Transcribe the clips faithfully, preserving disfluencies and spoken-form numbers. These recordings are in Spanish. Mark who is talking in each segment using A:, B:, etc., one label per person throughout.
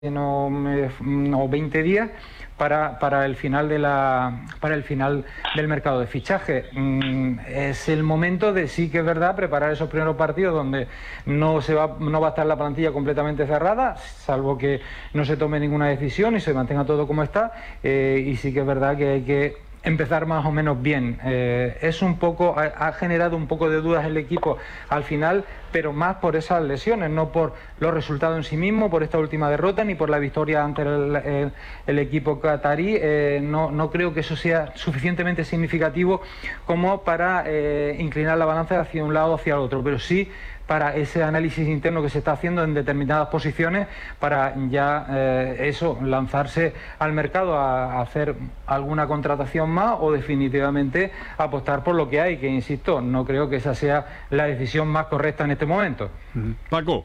A: no, o veinte días para, para el final de la para el final del mercado de fichaje. Es el momento de, sí que es verdad, preparar esos primeros partidos donde no se va no va a estar la plantilla completamente cerrada, salvo que no se tome ninguna decisión y se mantenga todo como está, eh, y sí que es verdad que hay que empezar más o menos bien. Eh, es un poco, ha, ha generado un poco de dudas el equipo al final, pero más por esas lesiones, no por los resultados en sí mismos, por esta última derrota, ni por la victoria ante el, el, el equipo catarí. Eh, no, no creo que eso sea suficientemente significativo como para eh, inclinar la balanza hacia un lado o hacia el otro, pero sí para ese análisis interno que se está haciendo en determinadas posiciones, para ya eh, eso, lanzarse al mercado a, a hacer alguna contratación más o definitivamente apostar por lo que hay, que insisto, no creo que esa sea la decisión más correcta en este momento.
B: Paco.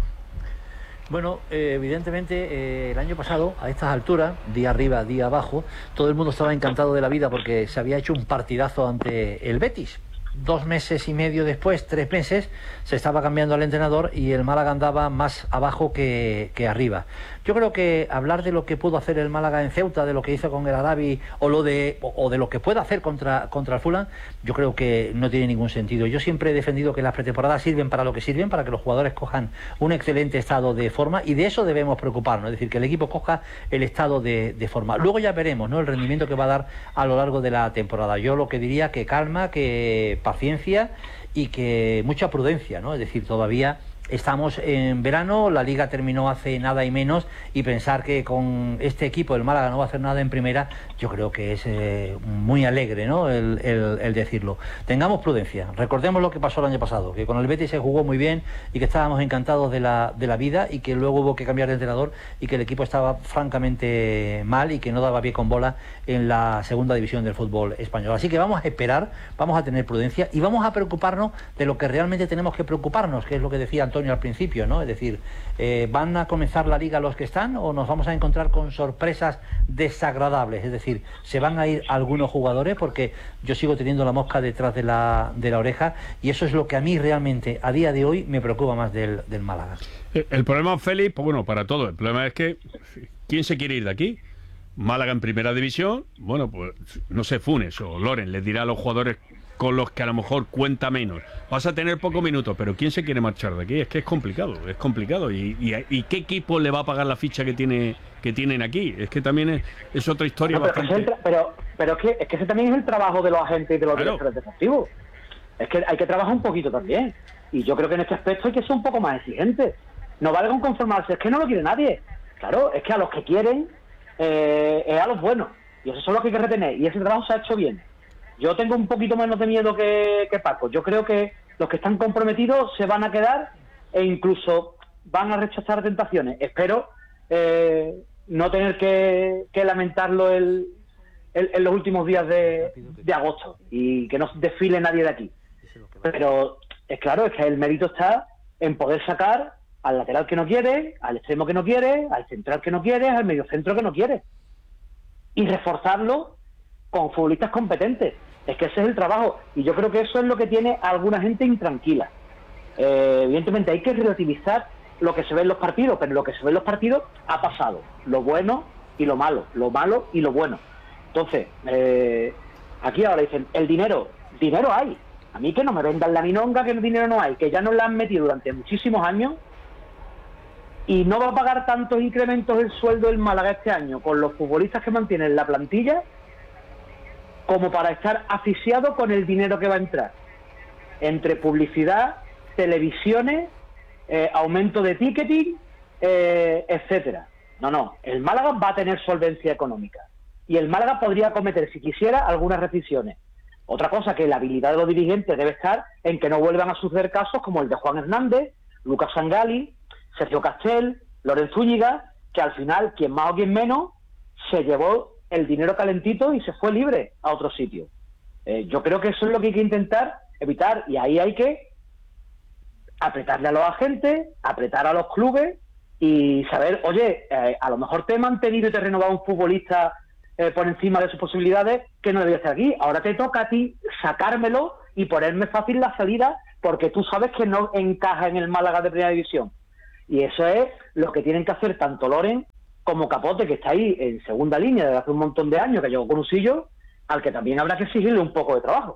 C: Bueno, eh, evidentemente eh, el año pasado, a estas alturas, día arriba, día abajo, todo el mundo estaba encantado de la vida porque se había hecho un partidazo ante el Betis. Dos meses y medio después, tres meses, se estaba cambiando al entrenador y el Málaga andaba más abajo que, que arriba. Yo creo que hablar de lo que pudo hacer el Málaga en Ceuta, de lo que hizo con el Arabi o lo de o, o de lo que puede hacer contra, contra el Fulham, yo creo que no tiene ningún sentido. Yo siempre he defendido que las pretemporadas sirven para lo que sirven, para que los jugadores cojan un excelente estado de forma, y de eso debemos preocuparnos, es decir, que el equipo coja el estado de, de forma. Luego ya veremos, ¿no?, el rendimiento que va a dar a lo largo de la temporada. Yo lo que diría que calma, que paciencia y que mucha prudencia, ¿no? Es decir, todavía estamos en verano, la Liga terminó hace nada y menos, y pensar que con este equipo el Málaga no va a hacer nada en primera, yo creo que es eh, muy alegre, ¿no?, el, el, el decirlo. Tengamos prudencia, recordemos lo que pasó el año pasado, que con el Betis se jugó muy bien y que estábamos encantados de la, de la vida, y que luego hubo que cambiar de entrenador y que el equipo estaba francamente mal y que no daba pie con bola en la segunda división del fútbol español. Así que vamos a esperar, vamos a tener prudencia y vamos a preocuparnos de lo que realmente tenemos que preocuparnos, que es lo que decía Antonio al principio, ¿no? Es decir, eh, ¿van a comenzar la Liga los que están o nos vamos a encontrar con sorpresas desagradables? Es decir, ¿se van a ir algunos jugadores? Porque yo sigo teniendo la mosca detrás de la, de la oreja, y eso es lo que a mí realmente a día de hoy me preocupa más del, del Málaga.
B: El problema, Félix, pues bueno, para todo, el problema es que ¿quién se quiere ir de aquí? Málaga en primera división, bueno, pues no sé, Funes o Loren les dirá a los jugadores con los que a lo mejor cuenta menos: vas a tener pocos minutos, pero ¿quién se quiere marchar de aquí? Es que es complicado, es complicado. ¿Y, y, y qué equipo le va a pagar la ficha que tiene que tienen aquí? Es que también es, es otra historia
D: no, pero,
B: bastante...
D: es el pero, pero es, que, es que ese también es el trabajo de los agentes y de los
B: claro.
D: directores deportivos. Es que hay que trabajar un poquito también. Y yo creo que en este aspecto hay que ser un poco más exigentes. No vale con conformarse, es que no lo quiere nadie. Claro, es que a los que quieren eh, es a los buenos. Y esos son los que hay que retener. Y ese trabajo se ha hecho bien. Yo tengo un poquito menos de miedo que, que Paco. Yo creo que los que están comprometidos se van a quedar e incluso van a rechazar tentaciones. Espero eh, no tener que, que lamentarlo el, el, en los últimos días de, de agosto y que no desfile nadie de aquí. Pero es claro, es que el mérito está en poder sacar al lateral que no quiere, al extremo que no quiere, al central que no quiere, al mediocentro que no quiere. Y reforzarlo con futbolistas competentes. Es que ese es el trabajo, y yo creo que eso es lo que tiene a alguna gente intranquila. Eh, evidentemente hay que relativizar lo que se ve en los partidos, pero lo que se ve en los partidos ha pasado, lo bueno y lo malo, lo malo y lo bueno. Entonces, eh, aquí ahora dicen, el dinero, dinero hay. A mí que no me vendan la minonga que el dinero no hay, que ya nos la han metido durante muchísimos años, y no va a pagar tantos incrementos el sueldo del Málaga este año con los futbolistas que mantienen la plantilla, como para estar asfixiado con el dinero que va a entrar entre publicidad, televisiones, eh, aumento de ticketing, eh, etcétera. No, no, el Málaga va a tener solvencia económica y el Málaga podría cometer, si quisiera, algunas restricciones. Otra cosa, que la habilidad de los dirigentes debe estar en que no vuelvan a suceder casos como el de Juan Hernández, Lucas Sangali, Sergio Castel, Lorenzo Zúñiga, que al final, quien más o quien menos, se llevó el dinero calentito y se fue libre a otro sitio. Eh, yo creo que eso es lo que hay que intentar evitar, y ahí hay que apretarle a los agentes, apretar a los clubes y saber, oye, eh, a lo mejor te he mantenido y te he renovado un futbolista eh, por encima de sus posibilidades que no debía estar aquí. Ahora te toca a ti sacármelo y ponerme fácil la salida porque tú sabes que no encaja en el Málaga de primera división. Y eso es lo que tienen que hacer tanto Loren como Capote, que está ahí en segunda línea desde hace un montón de años, que llegó con Usillo, al que también habrá que exigirle un poco de trabajo.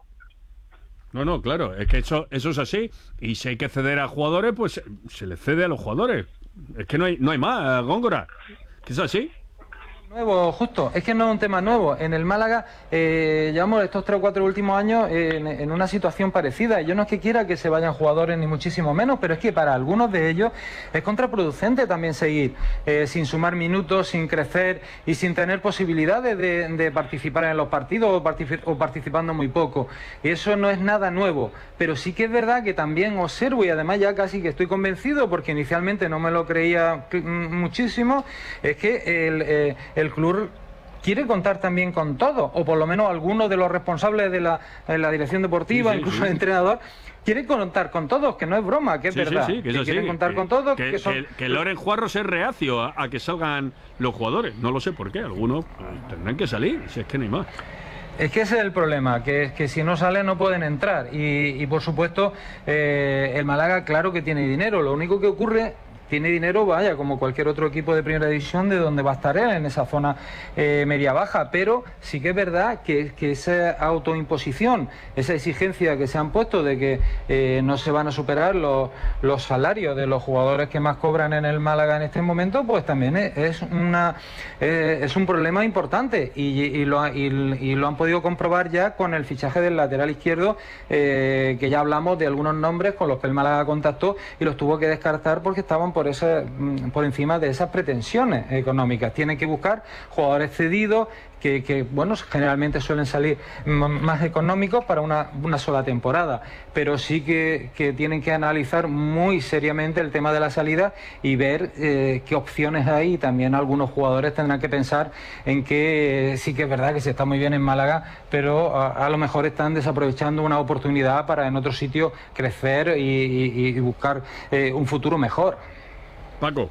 B: No, no, claro, es que eso, eso es así. Y si hay que ceder a jugadores, pues se le cede a los jugadores. Es que no hay, no hay más, Góngora. Que es así.
A: Nuevo, justo, es que no es un tema nuevo. En el Málaga eh, llevamos estos tres o cuatro últimos años eh, en, en una situación parecida. Yo no es que quiera que se vayan jugadores ni muchísimo menos, pero es que para algunos de ellos es contraproducente también seguir eh, sin sumar minutos, sin crecer y sin tener posibilidades de, de participar en los partidos o, particip o participando muy poco. Y eso no es nada nuevo, pero sí que es verdad que también observo, y además ya casi que estoy convencido, porque inicialmente no me lo creía muchísimo, es que el, eh, el club quiere contar también con todo, o por lo menos algunos de los responsables de la, de la dirección deportiva, sí, sí, incluso sí, el entrenador, quiere contar con todos, que no es broma, que es
B: sí,
A: verdad,
B: sí, sí, que,
A: que quieren
B: sí,
A: contar
B: que,
A: con todos.
B: Que,
A: que, son...
B: que, que Loren Juarros es reacio a, a que salgan los jugadores, no lo sé por qué, algunos pues, tendrán que salir, si es que no hay más.
A: Es que ese es el problema, que, que si no salen no pueden entrar, y, y por supuesto eh, el Málaga claro que tiene dinero, lo único que ocurre... Tiene dinero, vaya, como cualquier otro equipo de primera división de donde va a estar él, en esa zona eh, media-baja, pero sí que es verdad que, que esa autoimposición, esa exigencia que se han puesto de que eh, no se van a superar los, los salarios de los jugadores que más cobran en el Málaga en este momento, pues también es, es, una, eh, es un problema importante y, y, lo, y, y lo han podido comprobar ya con el fichaje del lateral izquierdo, eh, que ya hablamos de algunos nombres con los que el Málaga contactó y los tuvo que descartar porque estaban por esa, por encima de esas pretensiones económicas. Tienen que buscar jugadores cedidos que, que bueno, generalmente suelen salir más económicos para una, una sola temporada, pero sí que, que tienen que analizar muy seriamente el tema de la salida y ver eh, qué opciones hay, y también algunos jugadores tendrán que pensar en que eh, sí que es verdad que se está muy bien en Málaga, pero a, a lo mejor están desaprovechando una oportunidad para en otro sitio crecer y, y, y buscar eh, un futuro mejor.
B: Paco.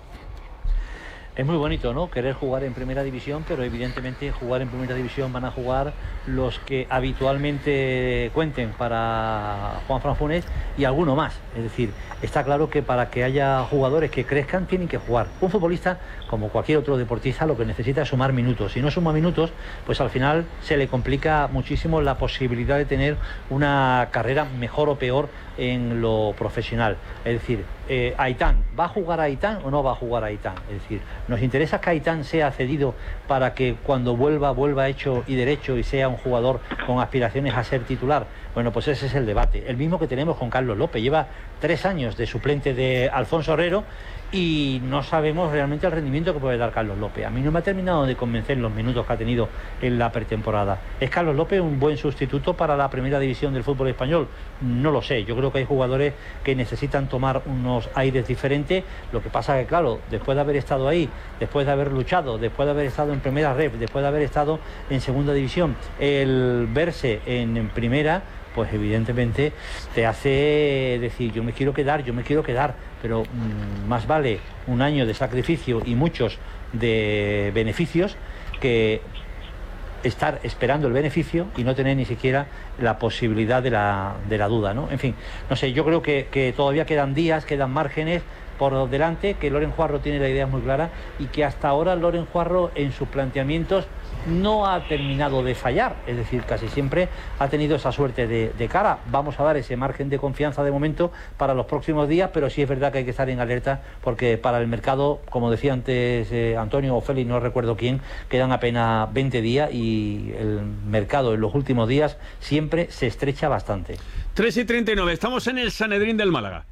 C: Es muy bonito, ¿no? Querer jugar en primera división, pero evidentemente jugar en primera división van a jugar los que habitualmente cuenten para Juanfran Funes y alguno más. Es decir, está claro que para que haya jugadores que crezcan tienen que jugar. Un futbolista, como cualquier otro deportista, lo que necesita es sumar minutos. Si no suma minutos, pues al final se le complica muchísimo la posibilidad de tener una carrera mejor o peor en lo profesional. Es decir, eh, Aitán, ¿va a jugar Aitán o no va a jugar Aitán? Es decir, nos interesa que Aitán sea cedido para que cuando vuelva, vuelva hecho y derecho y sea un jugador con aspiraciones a ser titular. Bueno, pues ese es el debate. El mismo que tenemos con Carlos López. Lleva tres años de suplente de Alfonso Herrero y no sabemos realmente el rendimiento que puede dar Carlos López. A mí no me ha terminado de convencer los minutos que ha tenido en la pretemporada. ¿Es Carlos López un buen sustituto para la primera división del fútbol español? No lo sé. Yo creo que hay jugadores que necesitan tomar unos aires diferentes. Lo que pasa que, claro, después de haber estado ahí, después de haber luchado, después de haber estado en primera red, después de haber estado en segunda división, el verse en, en primera, pues evidentemente te hace decir, yo me quiero quedar, yo me quiero quedar, pero mmm, más vale un año de sacrificio y muchos de beneficios que estar esperando el beneficio y no tener ni siquiera la posibilidad de la, de la duda, ¿no? En fin, no sé, yo creo que, que todavía quedan días, quedan márgenes por delante, que Loren Juarro tiene la idea muy clara y que hasta ahora Loren Juarro en sus planteamientos no ha terminado de fallar, es decir, casi siempre ha tenido esa suerte de, de cara. Vamos a dar ese margen de confianza de momento para los próximos días, pero sí es verdad que hay que estar en alerta porque para el mercado, como decía antes eh, Antonio o Félix, no recuerdo quién, quedan apenas veinte días y el mercado en los últimos días siempre se estrecha bastante.
B: tres y treinta y nueve, estamos en el Sanedrín del Málaga.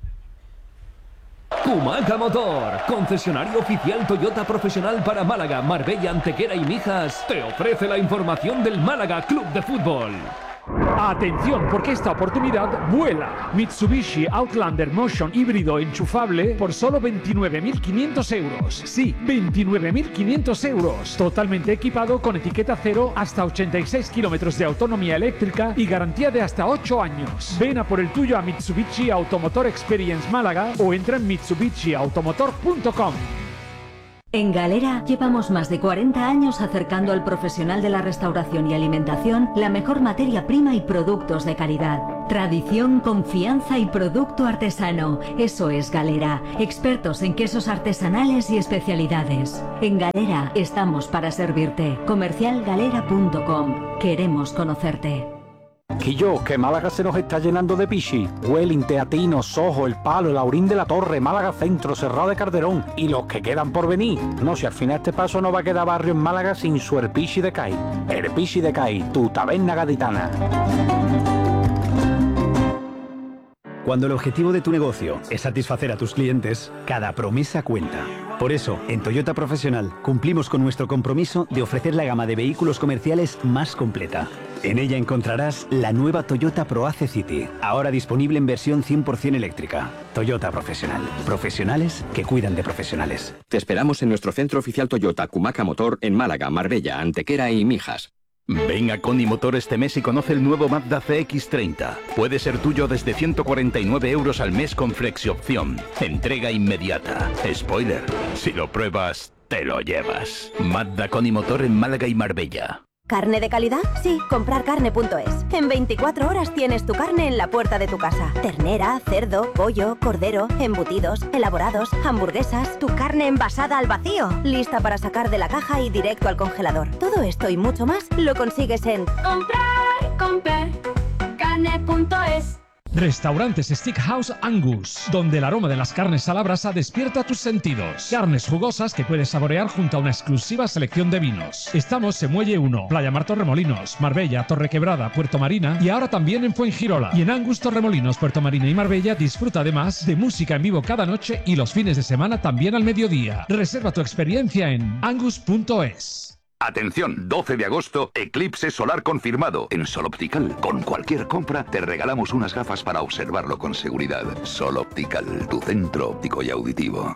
E: Kumaca Motor, concesionario oficial Toyota profesional para Málaga, Marbella, Antequera y Mijas, te ofrece la información del Málaga Club de Fútbol.
F: Atención, porque esta oportunidad vuela. Mitsubishi Outlander Motion híbrido enchufable por solo veintinueve mil quinientos euros. Sí, veintinueve mil quinientos euros. Totalmente equipado con etiqueta cero, hasta ochenta y seis kilómetros de autonomía eléctrica y garantía de hasta ocho años. Ven a por el tuyo a Mitsubishi Automotor Experience Málaga o entra en mitsubishi automotor punto com.
G: En Galera llevamos más de cuarenta años acercando al profesional de la restauración y alimentación la mejor materia prima y productos de calidad. Tradición, confianza y producto artesano. Eso es Galera. Expertos en quesos artesanales y especialidades. En Galera estamos para servirte. comercial galera punto com. Queremos conocerte.
H: Quillo, que Málaga se nos está llenando de pichi. Welling, Teatino, Sojo, El Palo, el Aurín de la Torre, Málaga Centro, Cerrado de Calderón y los que quedan por venir. No, si al final este paso no va a quedar barrio en Málaga sin su Erpichi de Cai. Erpichi de Cai, tu taberna gaditana.
I: Cuando el objetivo de tu negocio es satisfacer a tus clientes, cada promesa cuenta. Por eso, en Toyota Profesional cumplimos con nuestro compromiso de ofrecer la gama de vehículos comerciales más completa. En ella encontrarás la nueva Toyota ProAce City, ahora disponible en versión cien por cien eléctrica. Toyota Profesional. Profesionales que cuidan de profesionales.
J: Te esperamos en nuestro centro oficial Toyota Cumaca Motor en Málaga, Marbella, Antequera y Mijas.
K: Ven a Coni Motor este mes y conoce el nuevo Mazda C X treinta. Puede ser tuyo desde ciento cuarenta y nueve euros al mes con flexiopción. Entrega inmediata. Spoiler, si lo pruebas, te lo llevas. Mazda Coni Motor en Málaga y Marbella.
L: ¿Carne de calidad? Sí, comprar carne punto es. En veinticuatro horas tienes tu carne en la puerta de tu casa. Ternera, cerdo, pollo, cordero, embutidos, elaborados, hamburguesas. Tu carne envasada al vacío, lista para sacar de la caja y directo al congelador. Todo esto y mucho más lo consigues en
M: comprar, comprar, carne punto es.
F: Restaurantes Steakhouse Angus, donde el aroma de las carnes a la brasa despierta tus sentidos. Carnes jugosas que puedes saborear junto a una exclusiva selección de vinos. Estamos en Muelle uno, Playa Mar Torremolinos, Marbella, Torrequebrada, Puerto Marina y ahora también en Fuengirola. Y en Angus Torremolinos, Puerto Marina y Marbella disfruta además de música en vivo cada noche y los fines de semana también al mediodía. Reserva tu experiencia en angus punto es.
K: Atención, doce de agosto, eclipse solar confirmado. En Sol Optical, con cualquier compra, te regalamos unas gafas para observarlo con seguridad. Sol Optical, tu centro óptico y auditivo.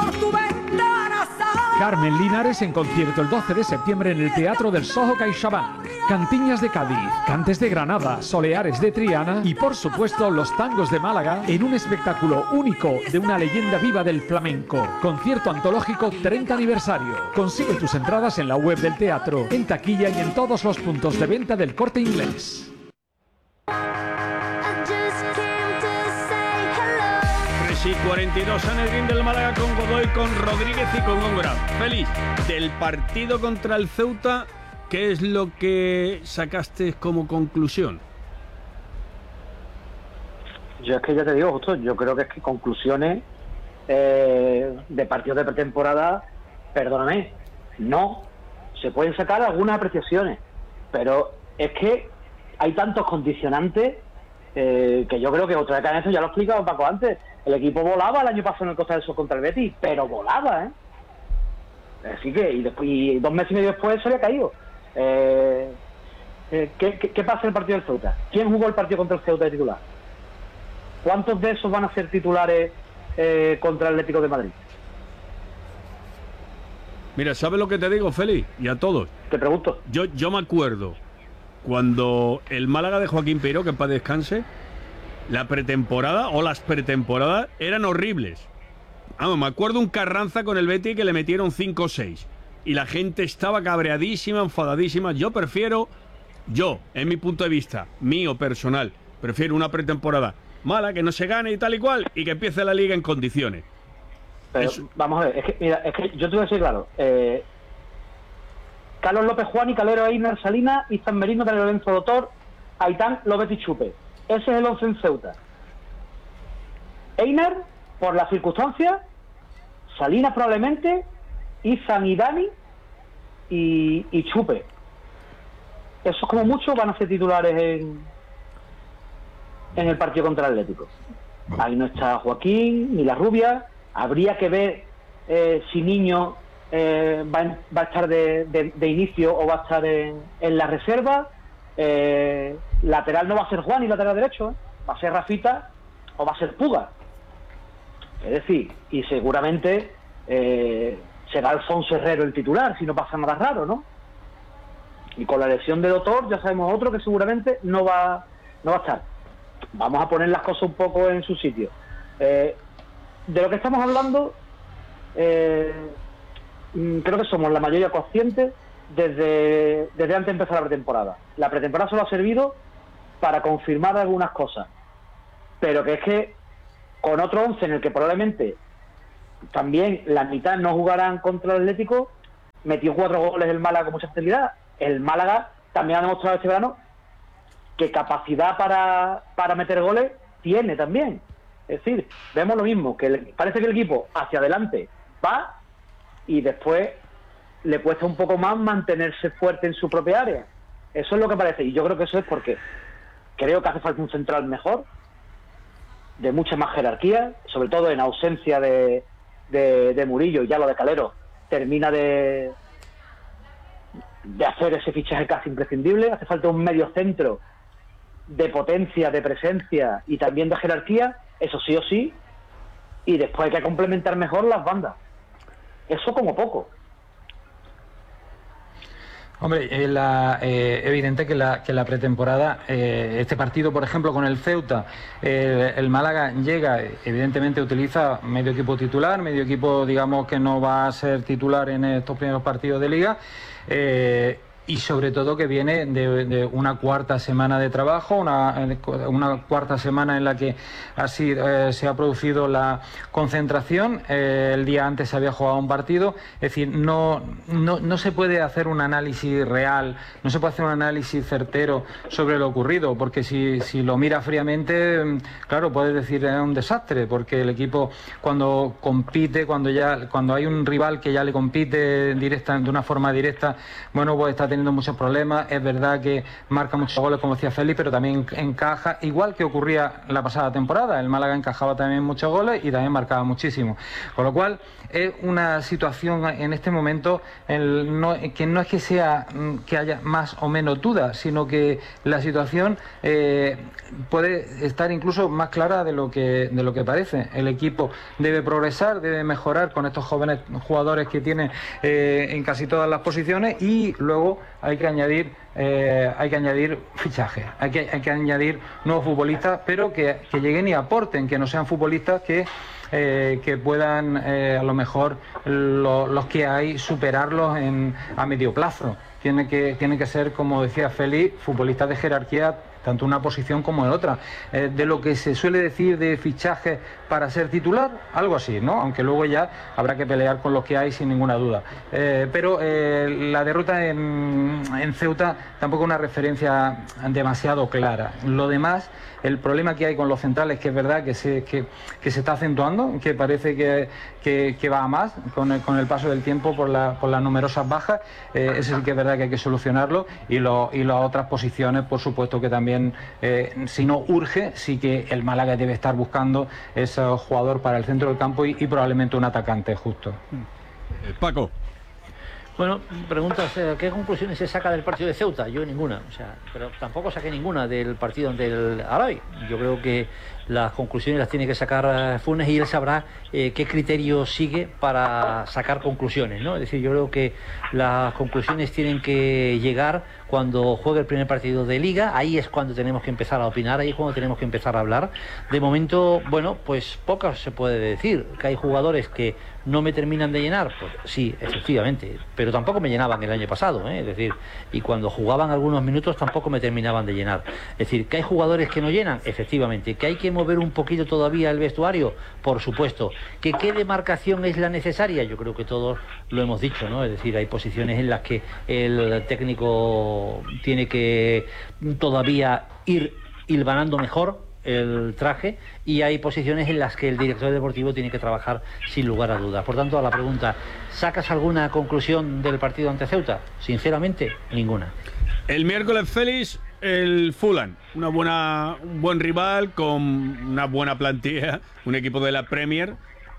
F: Carmen Linares en concierto el doce de septiembre en el Teatro del Soho CaixaBank. Cantiñas de Cádiz, Cantes de Granada, Soleares de Triana y por supuesto los tangos de Málaga en un espectáculo único de una leyenda viva del flamenco. Concierto antológico treinta aniversario. Consigue tus entradas en la web del teatro, en taquilla y en todos los puntos de venta del Corte Inglés.
B: Sí, cuarenta y dos en el Green del Málaga con Godoy, con Rodríguez y con Góngora. Félix, del partido contra el Ceuta, ¿qué es lo que sacaste como conclusión?
D: Yo es que ya te digo, justo, yo creo que es que conclusiones eh, de partidos de pretemporada, perdóname, no, se pueden sacar algunas apreciaciones, pero es que hay tantos condicionantes eh, que yo creo que otra vez que eso ya lo explicaba Paco antes. El equipo volaba el año pasado en el Costa del Sol contra el Betis, pero volaba, ¿eh? Así que, y, después, y dos meses y medio después se había caído. Eh, eh, ¿qué, qué, ¿Qué pasa en el partido del Ceuta? ¿Quién jugó el partido contra el Ceuta de titular? ¿Cuántos de esos van a ser titulares eh, contra el Atlético de Madrid?
B: Mira, ¿sabes lo que te digo, Félix? Y a todos.
D: Te pregunto.
B: Yo, yo me acuerdo cuando el Málaga de Joaquín Peiró, que en paz descanse, la pretemporada o las pretemporadas eran horribles. Vamos, me acuerdo un Carranza con el Betis que le metieron cinco o seis. Y la gente estaba cabreadísima, enfadadísima. Yo prefiero, yo, en mi punto de vista, mío personal, prefiero una pretemporada mala, que no se gane y tal y cual, y que empiece la liga en condiciones.
D: Pero Eso. Vamos a ver, es que, mira, es que yo te voy a decir claro. Eh, Carlos López Juan y Calero Einar Salinas, Izan Merino, Daniel Lorenzo Doctor, Aitán López y Chupe. Ese es el once en Ceuta. Einar, por las circunstancias, Salinas probablemente, Izan y Dani y, y Chupe. Esos como mucho van a ser titulares en, en el partido contra el Atlético. Ahí no está Joaquín ni la Rubia. Habría que ver eh, si Niño eh, va, en, va a estar de, de, de inicio o va a estar en, en la reserva. Eh, lateral no va a ser Juan y lateral derecho, ¿eh? Va a ser Rafita o va a ser Puga. Es decir, y seguramente eh, será Alfonso Herrero el titular, si no pasa nada raro, ¿no? Y con la lesión de Doctor ya sabemos otro que seguramente no va, no va a estar. Vamos a poner las cosas un poco en su sitio. Eh, de lo que estamos hablando, eh, mm, creo que somos la mayoría conscientes desde, desde antes de empezar la pretemporada. La pretemporada solo ha servido para confirmar algunas cosas, pero que es que con otro once en el que probablemente también la mitad no jugarán contra el Atlético, metió cuatro goles el Málaga con mucha facilidad. El Málaga también ha demostrado este verano que capacidad para, para meter goles tiene también. Es decir, vemos lo mismo, que el, parece que el equipo hacia adelante va y después le cuesta un poco más mantenerse fuerte en su propia área. Eso es lo que parece, y yo creo que eso es porque creo que hace falta un central mejor, de mucha más jerarquía, sobre todo en ausencia de, de, de Murillo, y ya lo de Calero termina de, de hacer ese fichaje casi imprescindible. Hace falta un medio centro de potencia, de presencia y también de jerarquía, eso sí o sí, y después hay que complementar mejor las bandas. Eso como poco.
A: Hombre, eh, la, eh, evidente que la, que la pretemporada, eh, este partido, por ejemplo, con el Ceuta, eh, el Málaga llega, evidentemente utiliza medio equipo titular, medio equipo, digamos, que no va a ser titular en estos primeros partidos de Liga, eh, y sobre todo que viene de, de una cuarta semana de trabajo, una, una cuarta semana en la que así eh, se ha producido la concentración. Eh, el día antes se había jugado un partido, es decir, no, no, no se puede hacer un análisis real, no se puede hacer un análisis certero sobre lo ocurrido, porque si, si lo mira fríamente, claro, puedes decir es un desastre, porque el equipo cuando compite, cuando ya cuando hay un rival que ya le compite directa, de una forma directa, bueno, pues está teniendo muchos problemas. Es verdad que marca muchos goles, como decía Félix, pero también encaja, igual que ocurría la pasada temporada. El Málaga encajaba también muchos goles y también marcaba muchísimo. Con lo cual, es una situación en este momento el, no, que no es que sea que haya más o menos dudas, sino que la situación eh, puede estar incluso más clara de lo que de lo que parece. El equipo debe progresar, debe mejorar con estos jóvenes jugadores que tiene eh, en casi todas las posiciones, y luego hay que añadir eh, hay que añadir fichajes, hay que, hay que añadir nuevos futbolistas, pero que, que lleguen y aporten, que no sean futbolistas que Eh, que puedan eh, a lo mejor lo, los que hay superarlos en, a medio plazo. Tiene que, tiene que ser, como decía Félix, futbolistas de jerarquía, tanto una posición como en otra. Eh, de lo que se suele decir de fichajes para ser titular, algo así, ¿no? Aunque luego ya habrá que pelear con los que hay sin ninguna duda. Eh, pero eh, la derrota en, en Ceuta tampoco es una referencia demasiado clara. Lo demás, el problema que hay con los centrales, que es verdad que se, que, que se está acentuando, que parece que, que, que va a más con el, con el paso del tiempo por, la, por las numerosas bajas, eh, ese sí que es verdad que hay que solucionarlo, y, lo, y las otras posiciones, por supuesto que también, eh, si no urge, sí que el Málaga debe estar buscando ese jugador para el centro del campo y, y probablemente un atacante justo.
B: Paco.
C: Bueno, preguntas, ¿qué conclusiones se saca del partido de Ceuta? Yo ninguna, o sea, pero tampoco saqué ninguna del partido ante el Alavés. Yo creo que las conclusiones las tiene que sacar Funes, y él sabrá eh, qué criterio sigue para sacar conclusiones, ¿no? Es decir, yo creo que las conclusiones tienen que llegar cuando juegue el primer partido de Liga. Ahí es cuando tenemos que empezar a opinar, ahí es cuando tenemos que empezar a hablar. De momento, bueno, pues pocas se puede decir. Que hay jugadores que no me terminan de llenar, pues sí, efectivamente, pero tampoco me llenaban el año pasado, ¿eh? Es decir, y cuando jugaban algunos minutos tampoco me terminaban de llenar. Es decir, que hay jugadores que no llenan, efectivamente. Que hay que mover un poquito todavía el vestuario, por supuesto. Que qué demarcación es la necesaria, yo creo que todos lo hemos dicho, ¿no? Es decir, hay posiciones en las que el técnico tiene que todavía ir hilvanando mejor el traje, y hay posiciones en las que el director deportivo tiene que trabajar sin lugar a dudas. Por tanto, a la pregunta, ¿sacas alguna conclusión del partido ante Ceuta? Sinceramente, ninguna.
B: El miércoles, Félix, el Fulham, una buena, un buen rival con una buena plantilla, un equipo de la Premier,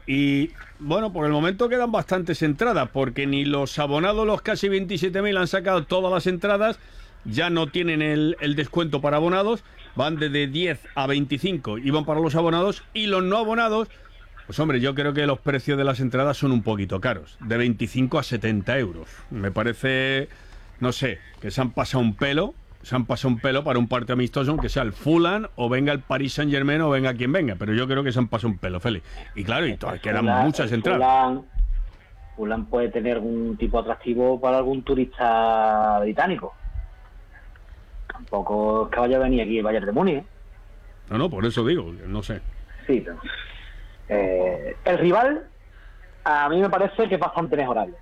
B: y bueno, por el momento quedan bastantes entradas, porque ni los abonados, los casi veintisiete mil, han sacado todas las entradas, ya no tienen el, el descuento para abonados, van desde diez a veinticinco y van para los abonados, y los no abonados, pues hombre, yo creo que los precios de las entradas son un poquito caros, de veinticinco a setenta euros. Me parece, no sé, que se han pasado un pelo, se han pasado un pelo para un partido amistoso, aunque sea el Fulham o venga el Paris Saint-Germain o venga quien venga, pero yo creo que se han pasado un pelo, Félix. Y claro, y todavía quedan
D: Fulham,
B: muchas
D: el
B: entradas.
D: Fulham, Fulham puede tener algún tipo de atractivo para algún turista británico. Tampoco es que vaya a venir aquí el Bayern de Múnich, ¿eh?
B: No, no, por eso digo, no sé.
D: Sí, pero, eh, el rival a mí me parece que es bastante mejorable.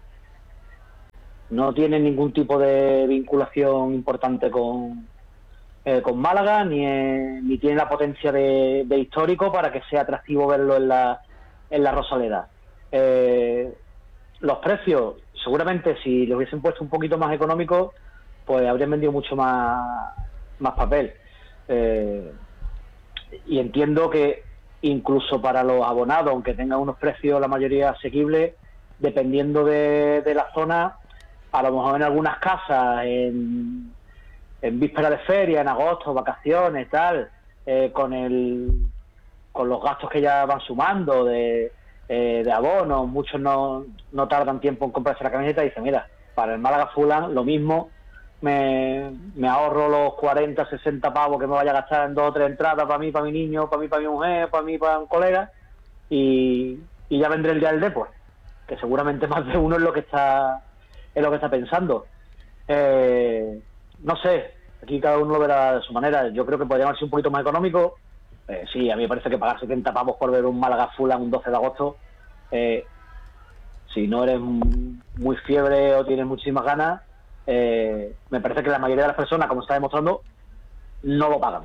D: No tiene ningún tipo de vinculación importante con, eh, con Málaga, ni, es, ni tiene la potencia de, de histórico para que sea atractivo verlo en la, en la Rosaleda. Eh, los precios, seguramente si los hubiesen puesto un poquito más económicos, pues habrían vendido mucho más, más papel. Eh, y entiendo que incluso para los abonados, aunque tengan unos precios la mayoría asequibles, dependiendo de, de la zona, a lo mejor en algunas casas, en, en víspera de feria, en agosto, vacaciones, tal, eh, con el con los gastos que ya van sumando de, eh, de abonos, muchos no, no tardan tiempo en comprarse la camiseta y dicen, mira, para el Málaga Fulham lo mismo, me, me ahorro los cuarenta, sesenta pavos que me vaya a gastar en dos o tres entradas para mí, para mi niño, para mí, para mi mujer, para mí, para un colega, y, y ya vendré el día del Depor, que seguramente más de uno es lo que está es lo que está pensando. Eh, no sé, aquí cada uno lo verá de su manera. Yo creo que podría haber sido un poquito más económico. Eh, sí, a mí me parece que pagar setenta pavos por ver un Málaga Fulham un doce de agosto, eh, si no eres muy fiebre o tienes muchísimas ganas, eh, me parece que la mayoría de las personas, como está demostrando, no lo pagan.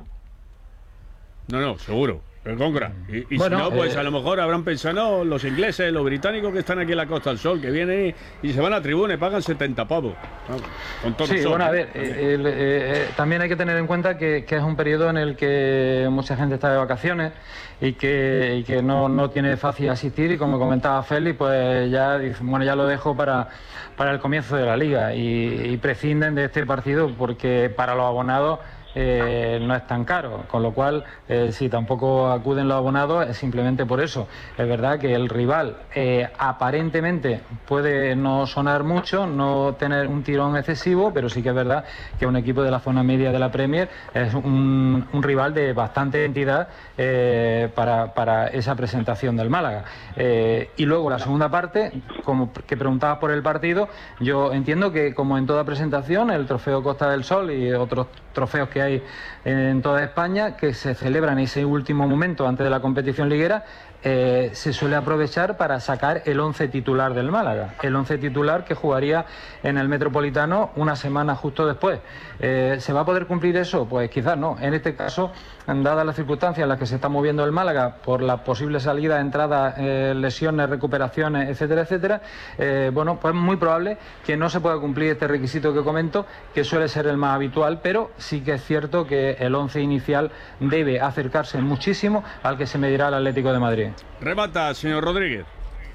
B: No, no, seguro. El Góngora. Y, y
A: Bueno,
B: si no, pues
A: eh,
B: a lo mejor habrán pensado, no, los ingleses, los británicos que están aquí en la Costa del Sol, que vienen y, y se van a tribuna y pagan setenta pavos. Vamos, con todo
A: Sí,
B: sol,
A: bueno, a
B: ¿eh?
A: ver, eh, el, eh, también hay que tener en cuenta que, que es un periodo en el que mucha gente está de vacaciones y que, y que no, no tiene fácil asistir, y como comentaba Félix, pues ya dicen, bueno, ya lo dejo para, para el comienzo de la liga, y, y prescinden de este partido porque para los abonados Eh, no es tan caro, con lo cual eh, si tampoco acuden los abonados es simplemente por eso. Es verdad que el rival eh, aparentemente puede no sonar mucho, no tener un tirón excesivo, pero sí que es verdad que un equipo de la zona media de la Premier es un, un rival de bastante entidad eh, para, para esa presentación del Málaga. Eh, y luego la segunda parte, como que preguntabas por el partido, yo entiendo que como en toda presentación, el trofeo Costa del Sol y otros trofeos que hay en toda España, que se celebran en ese último momento antes de la competición liguera, eh, se suele aprovechar para sacar el once titular del Málaga, el once titular que jugaría en el Metropolitano una semana justo después. Eh, ¿Se va a poder cumplir eso? Pues quizás no. En este caso, dadas las circunstancias en las que se está moviendo el Málaga por la posible salida, entrada, eh, lesiones, recuperaciones, etcétera, etcétera, eh, bueno, pues es muy probable que no se pueda cumplir este requisito que comento, que suele ser el más habitual, pero sí que es cierto que el once inicial debe acercarse muchísimo al que se medirá el Atlético de Madrid.
B: Remata, señor Rodríguez.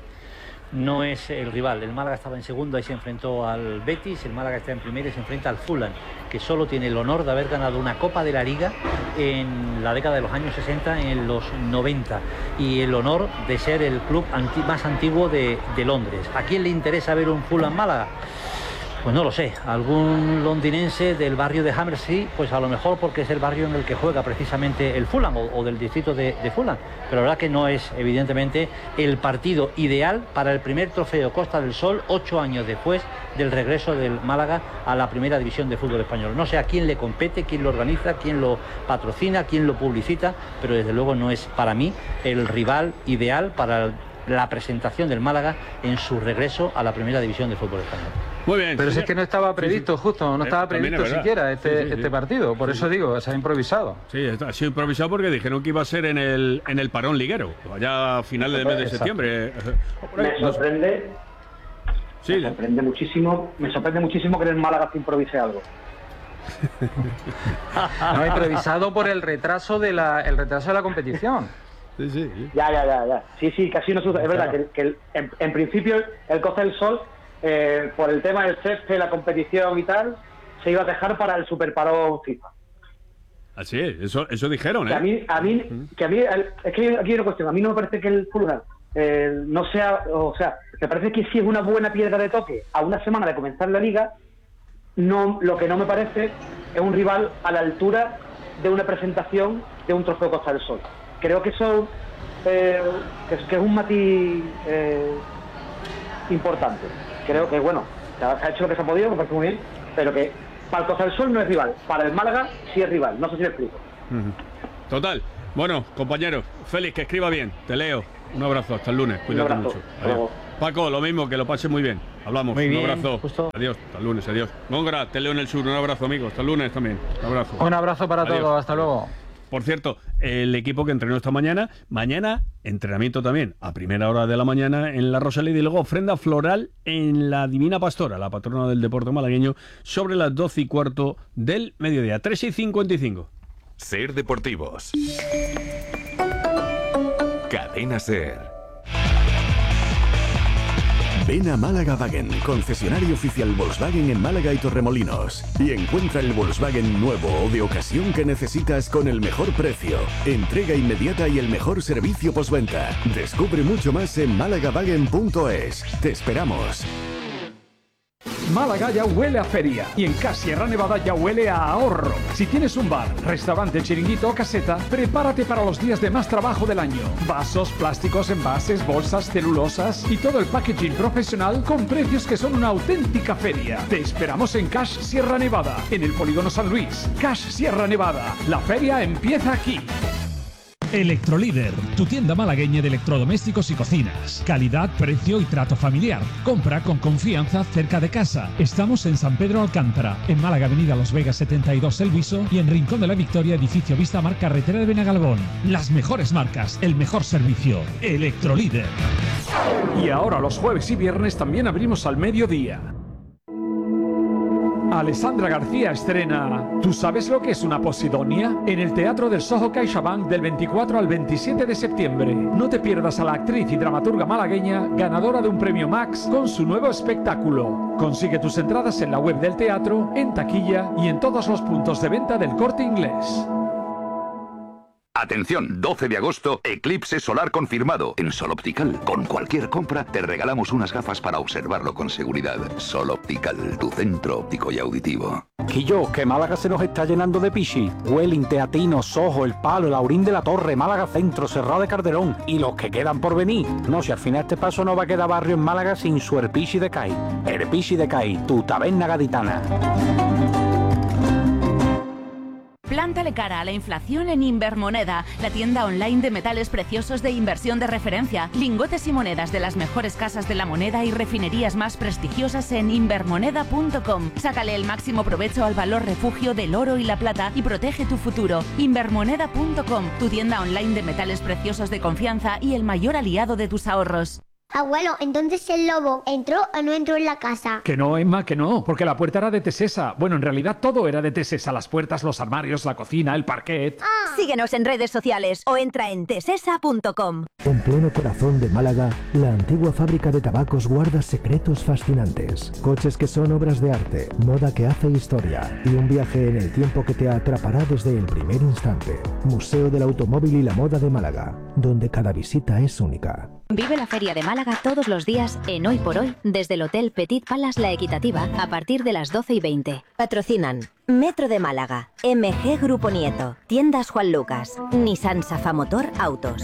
C: No es el rival. El Málaga estaba en segundo y se enfrentó al Betis. El Málaga está en primera y se enfrenta al Fulham, que solo tiene el honor de haber ganado una Copa de la Liga en la década de los años sesenta, en los noventa, y el honor de ser el club anti más antiguo de, de Londres. ¿A quién le interesa ver un Fulham Málaga? Pues no lo sé, algún londinense del barrio de Hammersmith, pues a lo mejor porque es el barrio en el que juega precisamente el Fulham, o, o del distrito de, de Fulham, pero la verdad que no es evidentemente el partido ideal para el primer trofeo Costa del Sol, ocho años después del regreso del Málaga a la primera división de fútbol español. No sé a quién le compete, quién lo organiza, quién lo patrocina, quién lo publicita, pero desde luego no es para mí el rival ideal para el la presentación del Málaga en su regreso a la primera división de fútbol español.
B: Muy bien.
A: Pero si es que no estaba previsto, justo, no estaba previsto siquiera este, sí, sí, sí. este partido, por sí, eso sí. digo, se ha improvisado.
B: Sí, ha sido improvisado porque dijeron que iba a ser en el en el parón liguero, allá a finales del mes de
D: Exacto.
B: septiembre.
D: Me sorprende,
B: sí,
D: me sorprende muchísimo, me sorprende muchísimo que en el Málaga se improvise algo.
A: No, improvisado por el retraso de la el retraso de la competición.
B: Sí, sí, sí.
D: Ya, ya, ya, ya. Sí, sí, casi no sucede. Es verdad que, que el, en, en principio el Costa del Sol, eh, por el tema del césped, la competición y tal, se iba a dejar para el superparón FIFA.
B: Así es, eso, eso dijeron, ¿eh?
D: Que a mí, a mí, que a mí, es que aquí hay una cuestión. A mí no me parece que el Fulham eh, no sea, o sea, me parece que sí es una buena piedra de toque a una semana de comenzar la liga. No, lo que no me parece es un rival a la altura de una presentación de un trofeo Costa del Sol. Creo que eso eh, que, que es un matiz eh, importante. Creo que, bueno, se ha hecho lo que se ha podido, me parece muy bien, pero que para el Costa del Sol no es rival, para el Málaga sí es rival, no sé si me explico.
B: Total. Bueno, compañero, Félix, que escriba bien, te leo. Un abrazo, hasta el lunes, cuídate mucho. Adiós. Paco, lo mismo, que lo pases muy bien. Hablamos,
A: muy
B: un
A: bien,
B: abrazo.
A: justo.
B: Adiós, hasta el lunes, adiós. Góngora, te leo en el sur, un abrazo, amigo. Hasta el lunes también, un abrazo.
A: Un abrazo para
B: adiós.
A: todos, hasta luego.
B: Por cierto, el equipo que entrenó esta mañana, mañana entrenamiento también a primera hora de la mañana en la Rosaleda y luego ofrenda floral en la Divina Pastora, la patrona del deporte malagueño, sobre las doce y cuarto del mediodía, tres y cincuenta y cinco.
N: Ser Deportivos. Cadena Ser. Ven a Málaga Wagen, concesionario oficial Volkswagen en Málaga y Torremolinos, y encuentra el Volkswagen nuevo o de ocasión que necesitas con el mejor precio, entrega inmediata y el mejor servicio postventa. Descubre mucho más en málaga wagen punto es. Te esperamos.
F: Málaga ya huele a feria y en Cash Sierra Nevada ya huele a ahorro. Si tienes un bar, restaurante, chiringuito o caseta, prepárate para los días de más trabajo del año. Vasos, plásticos, envases, bolsas, celulosas y todo el packaging profesional con precios que son una auténtica feria. Te esperamos en Cash Sierra Nevada, en el Polígono San Luis. Cash Sierra Nevada, la feria empieza aquí.
O: Electrolíder, tu tienda malagueña de electrodomésticos y cocinas. Calidad, precio y trato familiar. Compra con confianza cerca de casa. Estamos en San Pedro Alcántara, en Málaga, Avenida Los Vegas setenta y dos El Viso y en Rincón de la Victoria, edificio Vista Mar, carretera de Benagalbón. Las mejores marcas, el mejor servicio. Electrolíder.
F: Y ahora los jueves y viernes también abrimos al mediodía. Alessandra García estrena ¿Tú sabes lo que es una posidonia? En el Teatro del Soho CaixaBank del veinticuatro al veintisiete de septiembre. No te pierdas a la actriz y dramaturga malagueña ganadora de un premio Max con su nuevo espectáculo. Consigue tus entradas en la web del teatro, en taquilla y en todos los puntos de venta del Corte Inglés.
K: Atención, doce de agosto, eclipse solar confirmado en Sol Optical. Con cualquier compra te regalamos unas gafas para observarlo con seguridad. Sol Optical, tu centro óptico y auditivo.
H: Quillo, que Málaga se nos está llenando de pichi. Welling, Teatino, Soho, El Palo, el Aurín de la Torre, Málaga Centro, Serrado de Calderón y los que quedan por venir. No, si al final este paso no va a quedar barrio en Málaga sin su Erpichi de Cai. Erpichi de Cai, tu taberna gaditana.
P: Plántale cara a la inflación en Invermoneda, la tienda online de metales preciosos de inversión de referencia. Lingotes y monedas de las mejores casas de la moneda y refinerías más prestigiosas en invermoneda punto com. Sácale el máximo provecho al valor refugio del oro y la plata y protege tu futuro. Invermoneda punto com, tu tienda online de metales preciosos de confianza y el mayor aliado de tus ahorros.
Q: Abuelo, entonces el lobo entró o no entró en la casa.
F: Que no, Emma, que no, porque la puerta era de Tesesa. Bueno, en realidad todo era de Tesesa, las puertas, los armarios, la cocina, el parquet.
L: Ah. Síguenos en redes sociales o entra en tesesa punto com.
R: En pleno corazón de Málaga, la antigua fábrica de tabacos guarda secretos fascinantes. Coches que son obras de arte, moda que hace historia y un viaje en el tiempo que te atrapará desde el primer instante. Museo del Automóvil y la Moda de Málaga, donde cada visita es única.
S: Vive la Feria de Málaga todos los días en Hoy por Hoy desde el Hotel Petit Palace La Equitativa a partir de las doce y veinte.
L: Patrocinan Metro de Málaga, M G Grupo Nieto, Tiendas Juan Lucas, Nissan Safamotor Autos.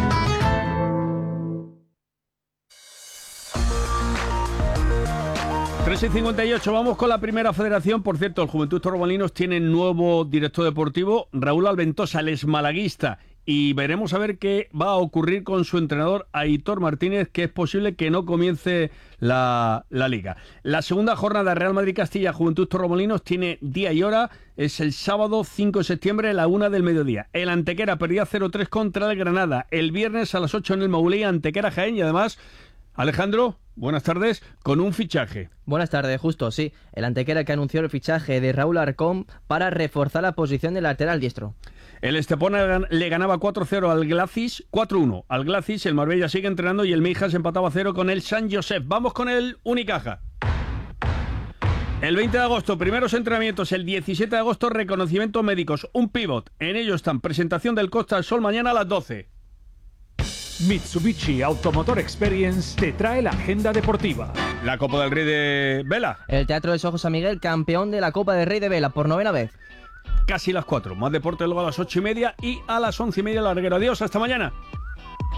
B: tres y cincuenta y ocho, vamos con la primera federación. Por cierto, el Juventud Torremolinos tiene nuevo director deportivo, Raúl Alventosa, el exmalaguista. Y veremos a ver qué va a ocurrir con su entrenador Aitor Martínez, que es posible que no comience la, la liga. La segunda jornada Real Madrid-Castilla Juventud Torremolinos tiene día y hora. Es el sábado cinco de septiembre a la una del mediodía. El Antequera perdía cero tres contra el Granada. El viernes a las ocho en el Maulí, Antequera Jaén. Y además, Alejandro, buenas tardes, con un fichaje.
T: Buenas tardes, justo, sí. El Antequera que anunció el fichaje de Raúl Arcón para reforzar la posición del lateral diestro.
B: El Estepona le ganaba cuatro cero al Glacis, cuatro uno al Glacis. El Marbella sigue entrenando y el Mijas empataba a cero con el San Josep. Vamos con el Unicaja. El veinte de agosto, primeros entrenamientos. El diecisiete de agosto, reconocimientos médicos. Un pivot. En ello están presentación del Costa del Sol mañana a las doce.
F: Mitsubishi Automotor Experience te trae la agenda deportiva.
B: La Copa del Rey de Vela.
T: El Teatro del Soho San Miguel, campeón de la Copa del Rey de Vela por novena vez.
B: Casi las cuatro. Más deporte luego a las ocho y media y a las once y media larguero. Adiós, hasta mañana.